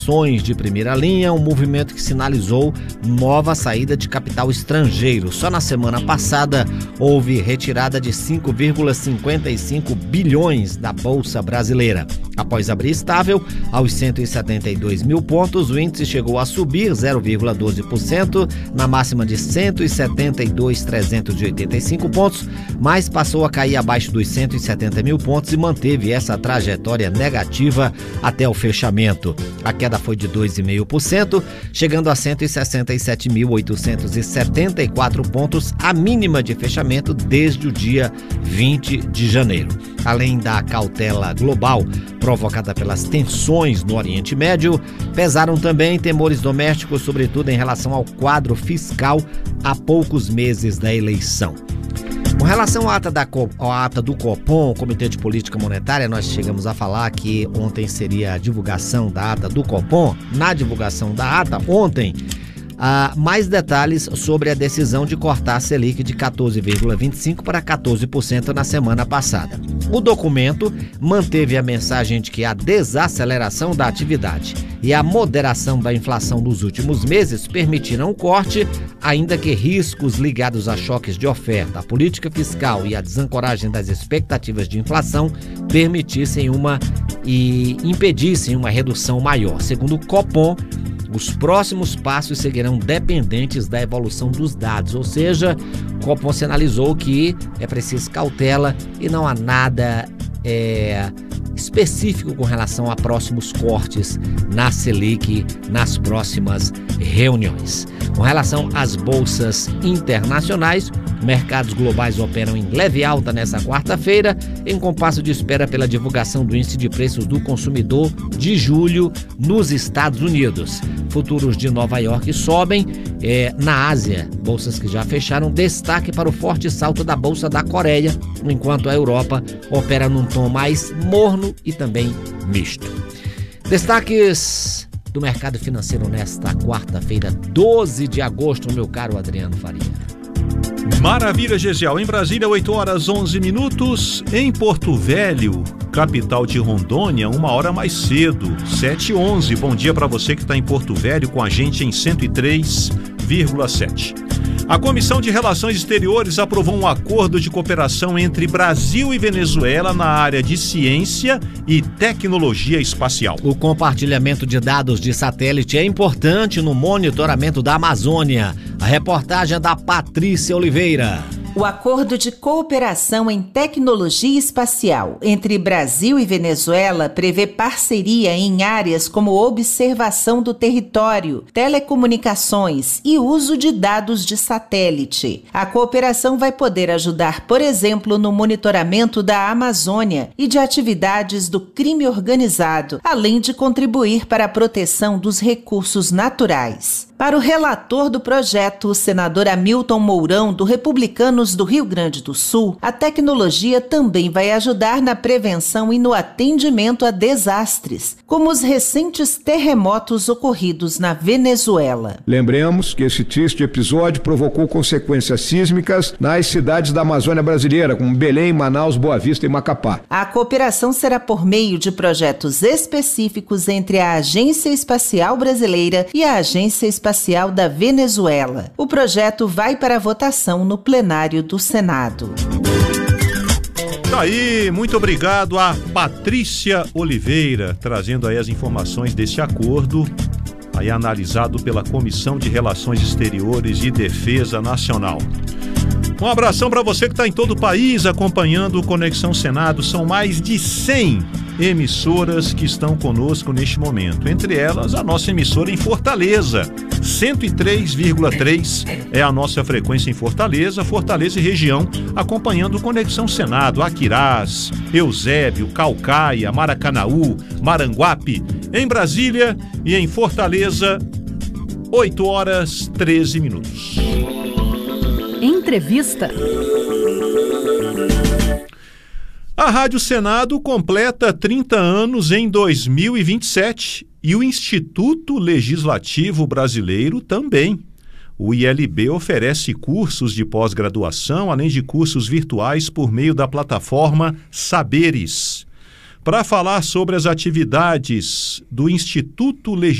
Ações de primeira linha, um movimento que sinalizou nova saída de capital estrangeiro. Só na semana passada houve retirada de 5,55 bilhões da Bolsa Brasileira. Após abrir estável aos 172 mil pontos, o índice chegou a subir 0,12% na máxima de 172.385 pontos, mas passou a cair abaixo dos 170 mil pontos e manteve essa trajetória negativa até o fechamento. A queda foi de 2,5%, chegando a 167.874 pontos, a mínima de fechamento desde o dia 20 de janeiro. Além da cautela global provocada pelas tensões no Oriente Médio, pesaram também temores domésticos, sobretudo em relação ao quadro fiscal a poucos meses da eleição. Com relação à ata do Copom, Comitê de Política Monetária, nós chegamos a falar que ontem seria a divulgação da ata do Copom. Na divulgação da ata, ontem, mais detalhes sobre a decisão de cortar a Selic de 14,25% para 14% na semana passada. O documento manteve a mensagem de que a desaceleração da atividade e a moderação da inflação nos últimos meses permitiram o corte, ainda que riscos ligados a choques de oferta, a política fiscal e a desancoragem das expectativas de inflação permitissem e impedissem uma redução maior. Segundo o Copom, os próximos passos seguirão dependentes da evolução dos dados, ou seja, o Copom sinalizou que é preciso cautela e não há nada específico com relação a próximos cortes na Selic nas próximas reuniões. Com relação às bolsas internacionais, mercados globais operam em leve alta nesta quarta-feira, em compasso de espera pela divulgação do índice de preços do consumidor de julho nos Estados Unidos. Futuros de Nova York sobem. Na Ásia, bolsas que já fecharam, destaque para o forte salto da Bolsa da Coreia, enquanto a Europa opera num tom mais morno e também misto. Destaques do mercado financeiro nesta quarta-feira, 12 de agosto, meu caro Adriano Faria. Maravilha, Gesiel. Em Brasília, 8 horas 11 minutos. Em Porto Velho, capital de Rondônia, 1 hora mais cedo, 7h11. Bom dia para você que está em Porto Velho com a gente em 103,7. A Comissão de Relações Exteriores aprovou um acordo de cooperação entre Brasil e Venezuela na área de ciência e tecnologia espacial. O compartilhamento de dados de satélite é importante no monitoramento da Amazônia. A reportagem é da Patrícia Oliveira. O acordo de cooperação em tecnologia espacial entre Brasil e Venezuela prevê parceria em áreas como observação do território, telecomunicações e uso de dados de satélite. A cooperação vai poder ajudar, por exemplo, no monitoramento da Amazônia e de atividades do crime organizado, além de contribuir para a proteção dos recursos naturais. Para o relator do projeto, o senador Hamilton Mourão, do Republicanos do Rio Grande do Sul, a tecnologia também vai ajudar na prevenção e no atendimento a desastres, como os recentes terremotos ocorridos na Venezuela. Lembremos que esse triste episódio provocou consequências sísmicas nas cidades da Amazônia brasileira, como Belém, Manaus, Boa Vista e Macapá. A cooperação será por meio de projetos específicos entre a Agência Espacial Brasileira e a Agência Espacial da Venezuela. O projeto vai para a votação no plenário do Senado. Tá aí, muito obrigado a Patrícia Oliveira, trazendo aí as informações desse acordo, aí analisado pela Comissão de Relações Exteriores e Defesa Nacional. Um abração para você que está em todo o país acompanhando o Conexão Senado. São mais de 100 emissoras que estão conosco neste momento. Entre elas, a nossa emissora em Fortaleza. 103,3 é a nossa frequência em Fortaleza e região, acompanhando o Conexão Senado. Aquirás, Eusébio, Caucaia, Maracanaú, Maranguape. Em Brasília e em Fortaleza, 8 horas 13 minutos. Entrevista. A Rádio Senado completa 30 anos em 2027 e o Instituto Legislativo Brasileiro também. O ILB oferece cursos de pós-graduação, além de cursos virtuais por meio da plataforma Saberes. para falar sobre as atividades do Instituto